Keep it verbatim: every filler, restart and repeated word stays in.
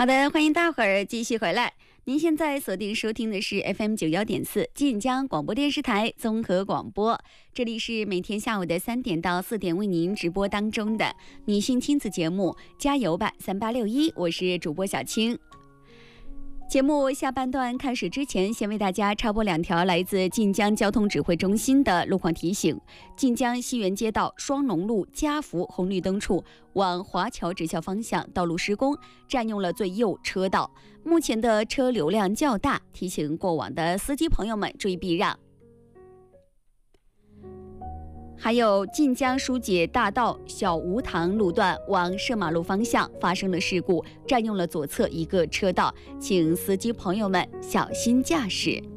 好的，欢迎大伙儿继续回来。您现在锁定收听的是 F M 九幺点四晋江广播电视台综合广播，这里是每天下午的三点到四点为您直播当中的女性亲子节目《加油吧三八六一》，我是主播小青。节目下半段开始之前，先为大家插播两条来自晋江交通指挥中心的路况提醒。晋江西园街道双龙路嘉福红绿灯处往华侨直校方向道路施工，占用了最右车道，目前的车流量较大，提醒过往的司机朋友们注意避让。还有晋江疏解大道小吴塘路段往射马路方向发生了事故，占用了左侧一个车道，请司机朋友们小心驾驶。